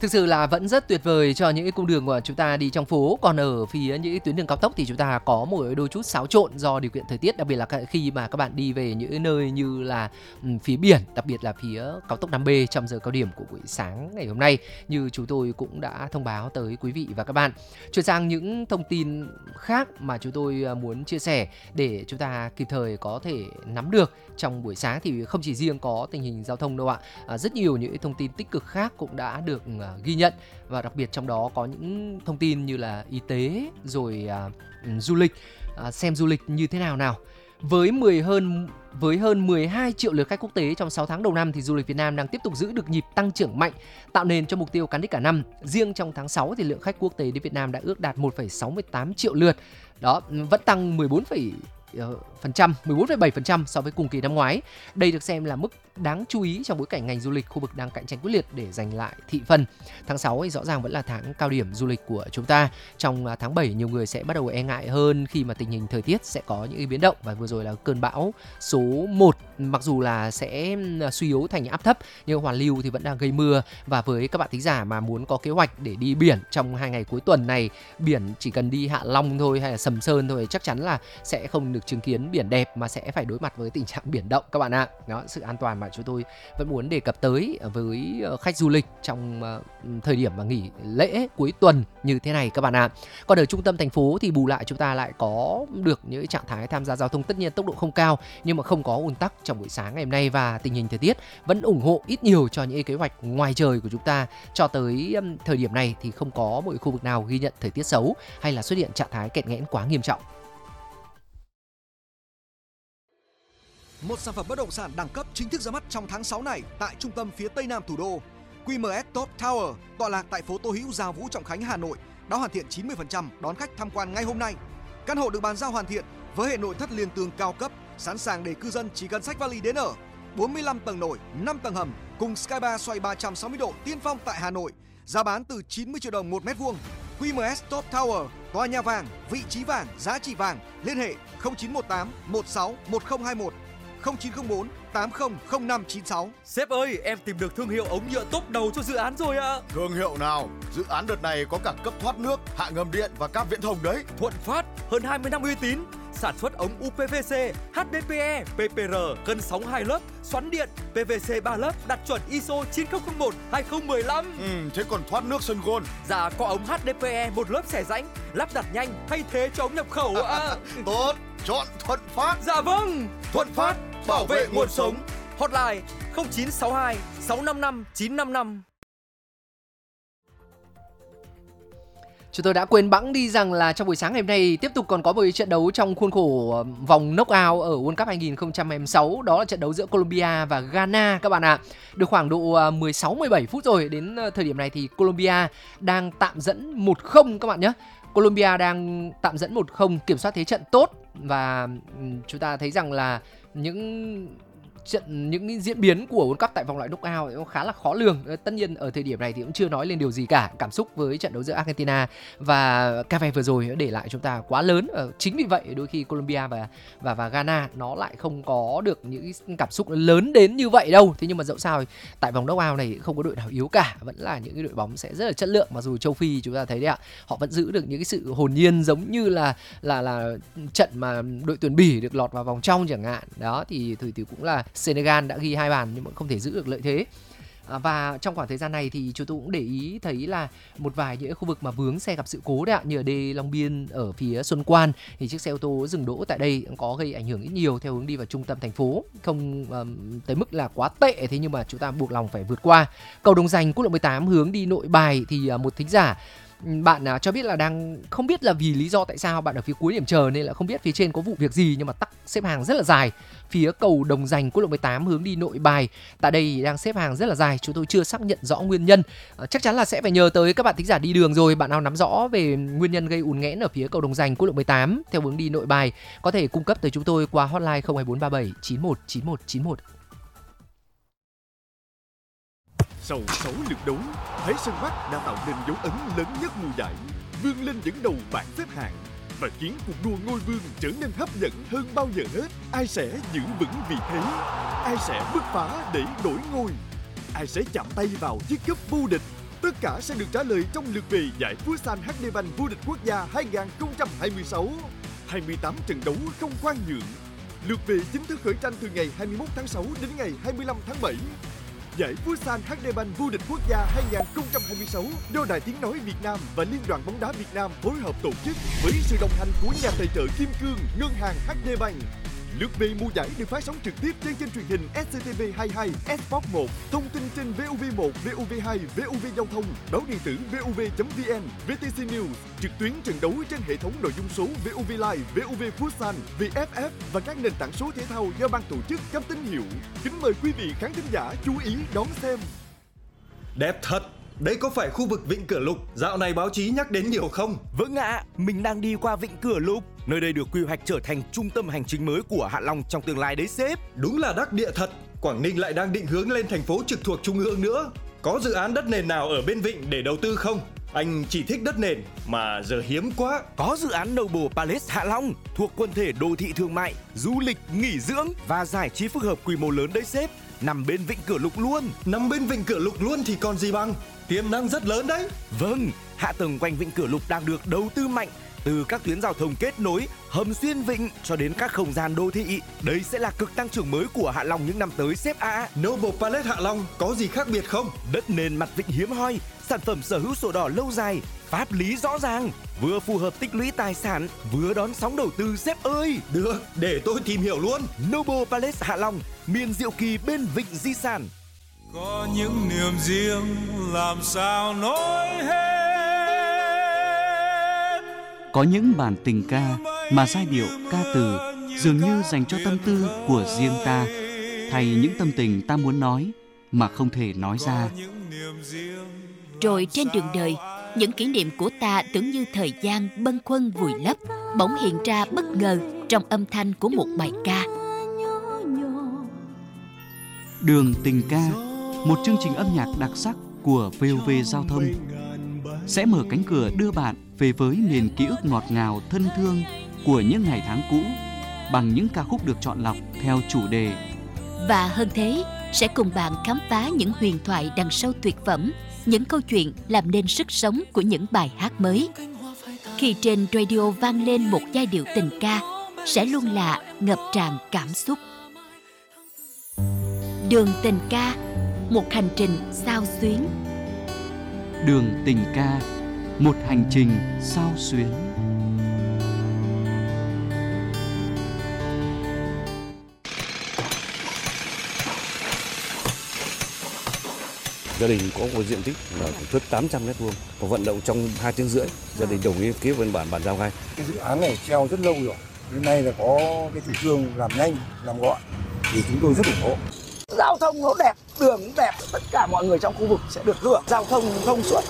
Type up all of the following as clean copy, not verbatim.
Thực sự là vẫn rất tuyệt vời cho những cái cung đường mà chúng ta đi trong phố. Còn ở phía những cái tuyến đường cao tốc thì chúng ta có một đôi chút xáo trộn do điều kiện thời tiết, đặc biệt là khi mà các bạn đi về những nơi như là phía biển, đặc biệt là phía cao tốc 5B trong giờ cao điểm của buổi sáng ngày hôm nay, như chúng tôi cũng đã thông báo tới quý vị và các bạn. Chuyển sang những thông tin khác mà chúng tôi muốn chia sẻ để chúng ta kịp thời có thể nắm được trong buổi sáng, thì không chỉ riêng có tình hình giao thông đâu ạ. Rất nhiều những thông tin tích cực khác cũng đã được ghi nhận, và đặc biệt trong đó có những thông tin như là y tế, rồi du lịch, xem du lịch như thế nào. Với hơn 12 triệu lượt khách quốc tế trong 6 tháng đầu năm thì du lịch Việt Nam đang tiếp tục giữ được nhịp tăng trưởng mạnh, tạo nền cho mục tiêu cán đích cả năm. Riêng trong tháng 6 thì lượng khách quốc tế đến Việt Nam đã ước đạt 1,68 triệu lượt. Đó, vẫn tăng 14,7% so với cùng kỳ năm ngoái. Đây được xem là mức đáng chú ý trong bối cảnh ngành du lịch khu vực đang cạnh tranh quyết liệt để giành lại thị phần. Tháng 6 thì rõ ràng vẫn là tháng cao điểm du lịch của chúng ta. Trong tháng 7 nhiều người sẽ bắt đầu e ngại hơn khi mà tình hình thời tiết sẽ có những biến động, và vừa rồi là cơn bão số 1 mặc dù là sẽ suy yếu thành áp thấp nhưng hoàn lưu thì vẫn đang gây mưa. Và với các bạn thính giả mà muốn có kế hoạch để đi biển trong 2 ngày cuối tuần này, biển chỉ cần đi Hạ Long thôi hay là Sầm Sơn thôi, chắc chắn là sẽ không được chứng kiến biển đẹp mà sẽ phải đối mặt với tình trạng biển động các bạn ạ. Đó, sự an toàn mà chúng tôi vẫn muốn đề cập tới với khách du lịch trong thời điểm mà nghỉ lễ cuối tuần như thế này các bạn ạ. Còn ở trung tâm thành phố thì bù lại chúng ta lại có được những trạng thái tham gia giao thông, tất nhiên tốc độ không cao nhưng mà không có ùn tắc trong buổi sáng ngày hôm nay, và tình hình thời tiết vẫn ủng hộ ít nhiều cho những kế hoạch ngoài trời của chúng ta. Cho tới thời điểm này thì không có một khu vực nào ghi nhận thời tiết xấu hay là xuất hiện trạng thái kẹt nghẽn quá nghiêm trọng. Một sản phẩm bất động sản đẳng cấp chính thức ra mắt trong tháng 6 này tại trung tâm phía tây nam thủ đô. QMS Top Tower tọa lạc tại phố Tô Hữu, Gia Vũ, Trọng Khánh, Hà Nội đã hoàn thiện 90%, đón khách tham quan ngay hôm nay. Căn hộ được bàn giao hoàn thiện với hệ nội thất liên tường cao cấp, sẵn sàng để cư dân chỉ cần xách vali đến ở. 45 tầng nổi, 5 tầng hầm cùng Sky Bar xoay 360 độ tiên phong tại Hà Nội. Giá bán từ 90 triệu đồng 1 mét vuông. QMS Top Tower, tòa nhà vàng, vị trí vàng, giá trị vàng. Liên hệ 0918 16 1021 0904 800596. Sếp ơi, em tìm được thương hiệu ống nhựa top đầu cho dự án rồi ạ. Thương hiệu nào? Dự án đợt này có cả cấp thoát nước, hạ ngầm điện và cáp viễn thông đấy. Thuận Phát, hơn 20 năm uy tín, sản xuất ống UPVC, HDPE, PPR, cân sóng 2 lớp, xoắn điện, PVC 3 lớp, đạt chuẩn ISO 9001/2015. Thế còn thoát nước Sun Gold? Dạ, có ống HDPE 1 lớp xẻ rãnh, lắp đặt nhanh, thay thế cho ống nhập khẩu ạ. Tốt, chọn Thuận Phát. Dạ vâng, Thuận Phát, bảo vệ nguồn sống. Hotline 0962 655 955. Chúng tôi đã quên bẵng đi rằng là trong buổi sáng ngày hôm nay tiếp tục còn có một trận đấu trong khuôn khổ vòng knock-out ở World Cup 2026. Đó là trận đấu giữa Colombia và Ghana các bạn ạ. Được khoảng độ 16-17 phút rồi. Đến thời điểm này thì Colombia đang tạm dẫn 1-0 các bạn nhé. Colombia đang tạm dẫn 1-0, kiểm soát thế trận tốt. Và chúng ta thấy rằng là những diễn biến của World Cup tại vòng loại knock-out nó khá là khó lường. Tất nhiên ở thời điểm này thì cũng chưa nói lên điều gì cả. Cảm xúc với trận đấu giữa Argentina và Cape vừa rồi để lại chúng ta quá lớn. Chính vì vậy đôi khi Colombia và Ghana nó lại không có được những cảm xúc lớn đến như vậy đâu. Thế nhưng mà dẫu sao tại vòng knock-out này không có đội nào yếu cả, vẫn là những cái đội bóng sẽ rất là chất lượng. Mặc dù châu Phi chúng ta thấy đấy ạ, họ vẫn giữ được những cái sự hồn nhiên giống như là trận mà đội tuyển Bỉ được lọt vào vòng trong chẳng hạn. Đó thì cũng là Senegal đã ghi 2 bàn nhưng mà không thể giữ được lợi thế. Và trong khoảng thời gian này thì chúng tôi cũng để ý thấy là một vài những khu vực mà vướng xe gặp sự cố đấy ạ, như ở đê Long Biên ở phía Xuân Quan thì chiếc xe ô tô dừng đỗ tại đây cũng có gây ảnh hưởng ít nhiều theo hướng đi vào trung tâm thành phố, không tới mức là quá tệ, thế nhưng mà chúng ta buộc lòng phải vượt qua. Cầu Đồng Dành quốc lộ 18 hướng đi Nội Bài thì một thính giả bạn cho biết là đang không biết là vì lý do tại sao bạn ở phía cuối điểm chờ nên là không biết phía trên có vụ việc gì, nhưng mà tắc xếp hàng rất là dài. Phía cầu Đồng Dành quốc lộ 18 hướng đi Nội Bài tại đây đang xếp hàng rất là dài, chúng tôi chưa xác nhận rõ nguyên nhân. Chắc chắn là sẽ phải nhờ tới các bạn thính giả đi đường rồi, bạn nào nắm rõ về nguyên nhân gây ùn nghẽn ở phía cầu Đồng Dành quốc lộ 18 theo hướng đi Nội Bài có thể cung cấp tới chúng tôi qua hotline 02437 919191. Sau 6 lượt đấu, Thái Sơn Bắc đã tạo nên dấu ấn lớn nhất mùa giải, vươn lên dẫn đầu bảng xếp hạng và khiến cuộc đua ngôi vương trở nên hấp dẫn hơn bao giờ hết. Ai sẽ giữ vững vị thế? Ai sẽ bứt phá để đổi ngôi? Ai sẽ chạm tay vào chiếc cúp vô địch? Tất cả sẽ được trả lời trong lượt về giải Futsal HD Bank vô địch quốc gia 2026. 28 trận đấu không khoan nhượng. Lượt về chính thức khởi tranh từ ngày 21 tháng 6 đến ngày 25 tháng 7. Giải Futsal HD Bank vô địch quốc gia 2026 do Đài Tiếng Nói Việt Nam và Liên đoàn bóng đá Việt Nam phối hợp tổ chức với sự đồng hành của nhà tài trợ Kim Cương, Ngân hàng HD Bank. Lượt về mùa giải được phát sóng trực tiếp trên kênh truyền hình SCTV22, Sport 1, thông tin trên VOV1, VOV2, VOV Giao thông, báo điện tử VOV.vn, VTC News, trực tuyến trận đấu trên hệ thống nội dung số VOV Live, VOV Futsal, VFF và các nền tảng số thể thao do ban tổ chức cấp tín hiệu. Kính mời quý vị khán thính giả chú ý đón xem. Đẹp thật. Đây có phải khu vực Vịnh Cửa Lục dạo này báo chí nhắc đến nhiều không? Vâng ạ, mình đang đi qua Vịnh Cửa Lục. Nơi đây được quy hoạch trở thành trung tâm hành chính mới của Hạ Long trong tương lai đấy sếp. Đúng là đắc địa thật. Quảng Ninh lại đang định hướng lên thành phố trực thuộc trung ương nữa. Có dự án đất nền nào ở bên Vịnh để đầu tư không? Anh chỉ thích đất nền mà giờ hiếm quá. Có dự án Noble Palace Hạ Long thuộc quần thể đô thị thương mại, du lịch, nghỉ dưỡng và giải trí phức hợp quy mô lớn đấy sếp. Nằm bên Vịnh Cửa Lục luôn. Nằm bên Vịnh Cửa Lục luôn thì còn gì bằng. Tiềm năng rất lớn đấy. Vâng, hạ tầng quanh Vịnh Cửa Lục đang được đầu tư mạnh. Từ các tuyến giao thông kết nối, hầm xuyên vịnh cho đến các không gian đô thị. Đây sẽ là cực tăng trưởng mới của Hạ Long những năm tới sếp ạ. Noble Palace Hạ Long có gì khác biệt không? Đất nền mặt vịnh hiếm hoi, sản phẩm sở hữu sổ đỏ lâu dài, pháp lý rõ ràng, vừa phù hợp tích lũy tài sản, vừa đón sóng đầu tư sếp ơi. Được, để tôi tìm hiểu luôn. Noble Palace Hạ Long, miền diệu kỳ bên vịnh di sản. Có những niềm riêng làm sao nói hết. Có những bản tình ca mà giai điệu ca từ dường như dành cho tâm tư của riêng ta, thay những tâm tình ta muốn nói mà không thể nói ra. Rồi trên đường đời, những kỷ niệm của ta tưởng như thời gian bâng khuâng vùi lấp, bỗng hiện ra bất ngờ trong âm thanh của một bài ca. Đường tình ca, một chương trình âm nhạc đặc sắc của VOV Giao thông sẽ mở cánh cửa đưa bạn về với miền ký ức ngọt ngào thân thương của những ngày tháng cũ bằng những ca khúc được chọn lọc theo chủ đề. Và hơn thế, sẽ cùng bạn khám phá những huyền thoại đằng sau tuyệt phẩm, những câu chuyện làm nên sức sống của những bài hát mới. Khi trên radio vang lên một giai điệu tình ca, sẽ luôn là ngập tràn cảm xúc. Đường tình ca, một hành trình xao xuyến. Đường tình ca, một hành trình xao xuyến. Gia đình có một diện tích là thước 800 m2, có vận động trong 2 tiếng rưỡi, gia đình đồng ý ký văn bản bàn giao ngay. Cái dự án này treo rất lâu rồi, hôm nay là có cái chủ trương làm nhanh, làm gọn thì chúng tôi rất ủng hộ. Giao thông nó đẹp, đường cũng đẹp, tất cả mọi người trong khu vực sẽ được hưởng giao thông thông suốt.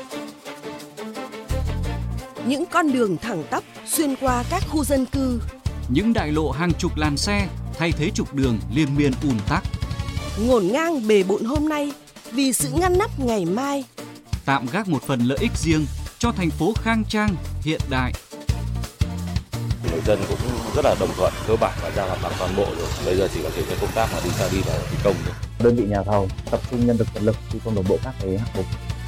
Những con đường thẳng tắp xuyên qua các khu dân cư. Những đại lộ hàng chục làn xe thay thế trục đường liên miên ùn tắc. Ngổn ngang bề bộn hôm nay vì sự ngăn nắp ngày mai. Tạm gác một phần lợi ích riêng cho thành phố khang trang, hiện đại. Người dân cũng rất là đồng thuận, cơ bản đã giao mặt bằng toàn bộ rồi. Bây giờ chỉ có thể công tác mà đi vào thi công thôi. Đơn vị nhà thầu tập trung nhân lực vật lực thi công đồng bộ các cái hạng mục.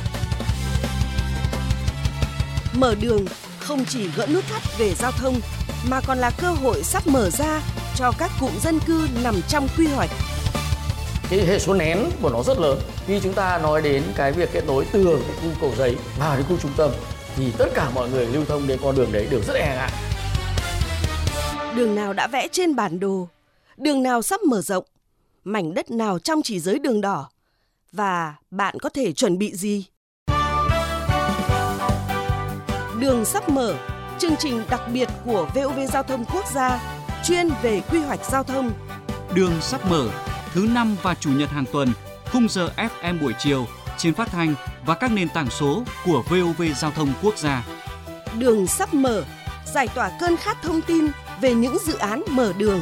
Mở đường không chỉ gỡ nút thắt về giao thông mà còn là cơ hội sắp mở ra cho các cụm dân cư nằm trong quy hoạch. Cái hệ số nén của nó rất lớn. Khi chúng ta nói đến cái việc kết nối từ cái khu Cầu Giấy vào đến khu trung tâm thì tất cả mọi người lưu thông đến con đường đấy đều rất e ngại. Đường nào đã vẽ trên bản đồ, đường nào sắp mở rộng, mảnh đất nào trong chỉ giới đường đỏ và bạn có thể chuẩn bị gì? Đường sắp mở, chương trình đặc biệt của VOV Giao thông Quốc gia chuyên về quy hoạch giao thông. Đường sắp mở, thứ 5 và chủ nhật hàng tuần, khung giờ FM buổi chiều trên phát thanh và các nền tảng số của VOV Giao thông Quốc gia. Đường sắp mở, giải tỏa cơn khát thông tin về những dự án mở đường.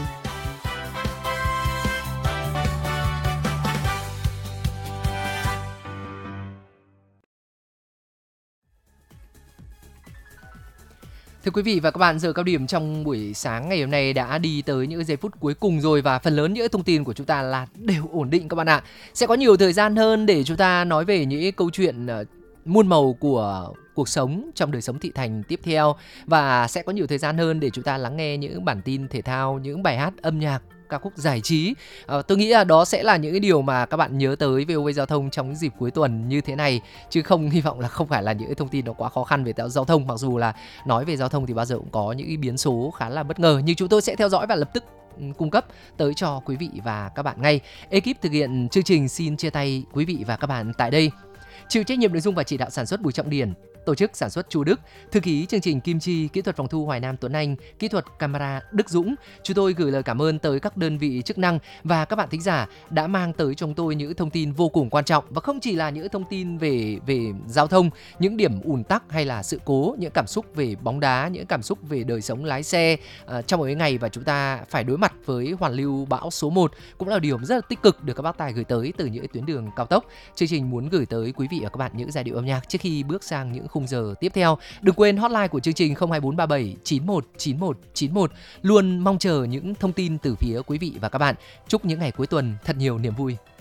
Thưa quý vị và các bạn, giờ cao điểm trong buổi sáng ngày hôm nay đã đi tới những giây phút cuối cùng rồi và phần lớn những thông tin của chúng ta là đều ổn định các bạn ạ. Sẽ có nhiều thời gian hơn để chúng ta nói về những câu chuyện muôn màu của cuộc sống trong đời sống thị thành tiếp theo, và sẽ có nhiều thời gian hơn để chúng ta lắng nghe những bản tin thể thao, những bài hát âm nhạc, ca khúc giải trí. Tôi nghĩ là đó sẽ là những cái điều mà các bạn nhớ tới VOV Giao thông trong dịp cuối tuần như thế này, chứ không hy vọng là không phải là những thông tin nó quá khó khăn về giao thông. Mặc dù là nói về giao thông thì bao giờ cũng có những biến số khá là bất ngờ, nhưng chúng tôi sẽ theo dõi và lập tức cung cấp tới cho quý vị và các bạn ngay. Ekip thực hiện chương trình xin chia tay quý vị và các bạn tại đây. Chịu trách nhiệm nội dung và chỉ đạo sản xuất Bùi Trọng Điển, tổ chức sản xuất Chu Đức, thư ký chương trình Kim Chi, kỹ thuật phòng thu Hoài Nam Tuấn Anh, kỹ thuật camera Đức Dũng. Chúng tôi gửi lời cảm ơn tới các đơn vị chức năng và các bạn thính giả đã mang tới cho chúng tôi những thông tin vô cùng quan trọng, và không chỉ là những thông tin về giao thông, những điểm ùn tắc hay là sự cố, những cảm xúc về bóng đá, những cảm xúc về đời sống lái xe trong mỗi ngày và chúng ta phải đối mặt với hoàn lưu bão số 1 cũng là điều rất là tích cực được các bác tài gửi tới từ những tuyến đường cao tốc. Chương trình muốn gửi tới quý vị và các bạn những giai điệu âm nhạc trước khi bước sang những khung giờ tiếp theo. Đừng quên hotline của chương trình 02437 919191. Luôn mong chờ những thông tin từ phía quý vị và các bạn. Chúc những ngày cuối tuần thật nhiều niềm vui.